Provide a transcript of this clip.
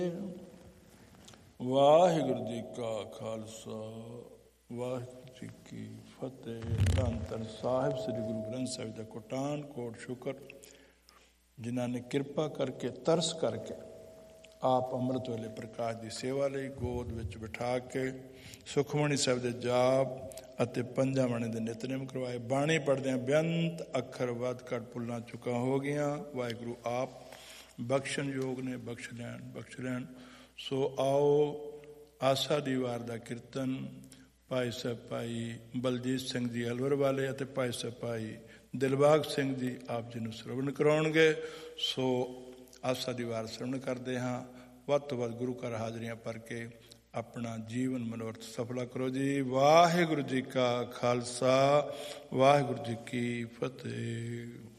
ਵਾਹਿਗੁਰੂ ਜੀ ਕਾ ਖਾਲਸਾ ਵਾਹਿਗੁਰੂ ਜੀ ਕੀ ਫਤਿਹ। ਧੰਨ ਧੰਨ ਸਾਹਿਬ ਸ੍ਰੀ ਗੁਰੂ ਗ੍ਰੰਥ ਸਾਹਿਬ ਦਾ ਕੋਟਾਨ ਕੋਟ ਸ਼ੁਕਰ, ਜਿਨ੍ਹਾਂ ਨੇ ਕਿਰਪਾ ਕਰਕੇ ਤਰਸ ਕਰਕੇ ਆਪ ਅੰਮ੍ਰਿਤ ਵੇਲੇ ਪ੍ਰਕਾਸ਼ ਦੀ ਸੇਵਾ ਲਈ ਗੋਦ ਵਿੱਚ ਬਿਠਾ ਕੇ ਸੁਖਮਣੀ ਸਾਹਿਬ ਦੇ ਜਾਪ ਅਤੇ ਪੰਜਾਂ ਬਾਣੀ ਦੇ ਨਿਤਨੇਮ ਕਰਵਾਏ। ਬਾਣੀ ਪੜ੍ਹਦਿਆਂ ਬੇਅੰਤ ਅੱਖਰ ਵੱਧ ਘੱਟ ਭੁੱਲਾਂ ਚੁੱਕਾਂ ਹੋ ਗਈਆਂ। ਵਾਹਿਗੁਰੂ ਆਪ ਬਖਸ਼ਣ ਯੋਗ ਨੇ, ਬਖਸ਼ ਲੈਣ। ਸੋ ਆਓ ਆਸਾ ਦੀ ਵਾਰ ਦਾ ਕੀਰਤਨ ਭਾਈ ਸਾਹਿਬ ਭਾਈ ਬਲਜੀਤ ਸਿੰਘ ਜੀ ਅਲਵਰ ਵਾਲੇ ਅਤੇ ਭਾਈ ਸਾਹਿਬ ਭਾਈ ਦਿਲਬਾਗ ਸਿੰਘ ਜੀ ਆਪ ਜੀ ਨੂੰ ਸਰਵਣ ਕਰਾਉਣਗੇ। ਸੋ ਆਸਾ ਦੀ ਵਾਰ ਸਰਵਣ ਕਰਦੇ ਹਾਂ। ਵੱਧ ਤੋਂ ਵੱਧ ਗੁਰੂ ਘਰ ਹਾਜ਼ਰੀਆਂ ਭਰ ਕੇ ਆਪਣਾ ਜੀਵਨ ਮਨੋਰਥ ਸਫਲਾ ਕਰੋ ਜੀ। ਵਾਹਿਗੁਰੂ ਜੀ ਕਾ ਖਾਲਸਾ ਵਾਹਿਗੁਰੂ ਜੀ ਕੀ ਫਤਿਹ।